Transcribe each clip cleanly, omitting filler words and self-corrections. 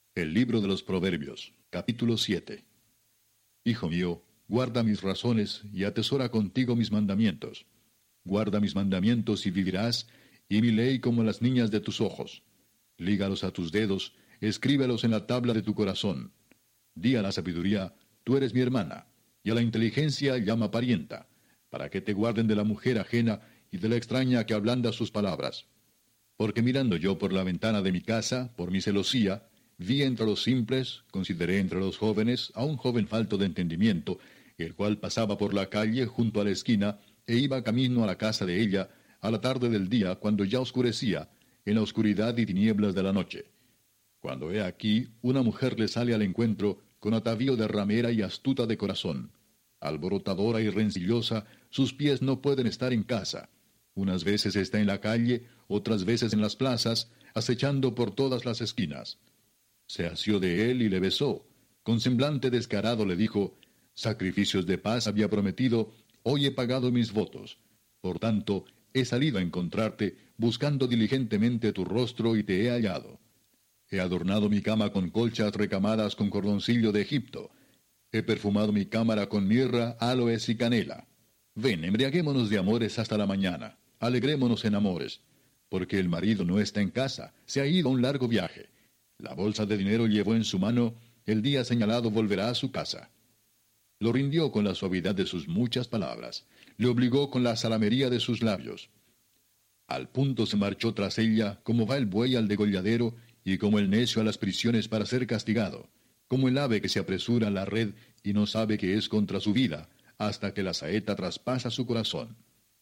El libro de los Proverbios, capítulo 7. Hijo mío, guarda mis razones y atesora contigo mis mandamientos. Guarda mis mandamientos y vivirás, y mi ley como las niñas de tus ojos. Lígalos a tus dedos, escríbelos en la tabla de tu corazón. Di a la sabiduría, tú eres mi hermana, y a la inteligencia llama parienta, para que te guarden de la mujer ajena y de la extraña que ablanda sus palabras. Porque mirando yo por la ventana de mi casa, por mi celosía, vi entre los simples, consideré entre los jóvenes a un joven falto de entendimiento, el cual pasaba por la calle junto a la esquina, e iba camino a la casa de ella, a la tarde del día, cuando ya oscurecía, en la oscuridad y tinieblas de la noche. Cuando he aquí, una mujer le sale al encuentro, con atavío de ramera y astuta de corazón. Alborotadora y rencillosa, sus pies no pueden estar en casa. Unas veces está en la calle, otras veces en las plazas, acechando por todas las esquinas. Se asió de él y le besó. Con semblante descarado le dijo, sacrificios de paz había prometido, hoy he pagado mis votos. Por tanto, he salido a encontrarte, buscando diligentemente tu rostro y te he hallado. He adornado mi cama con colchas recamadas con cordoncillo de Egipto. He perfumado mi cámara con mirra, aloes y canela. Ven, embriaguémonos de amores hasta la mañana. Alegrémonos en amores. Porque el marido no está en casa, se ha ido a un largo viaje. La bolsa de dinero llevó en su mano, el día señalado volverá a su casa. Lo rindió con la suavidad de sus muchas palabras, le obligó con la zalamería de sus labios. Al punto se marchó tras ella, como va el buey al degolladero, y como el necio a las prisiones para ser castigado, como el ave que se apresura a la red y no sabe que es contra su vida, hasta que la saeta traspasa su corazón.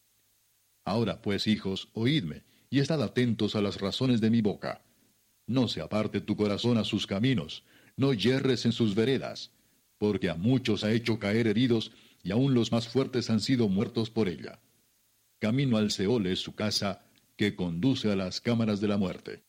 Ahora pues, hijos, oídme, y estad atentos a las razones de mi boca. No se aparte tu corazón a sus caminos, no yerres en sus veredas, porque a muchos ha hecho caer heridos, y aun los más fuertes han sido muertos por ella. Camino al Seol es su casa, que conduce a las cámaras de la muerte.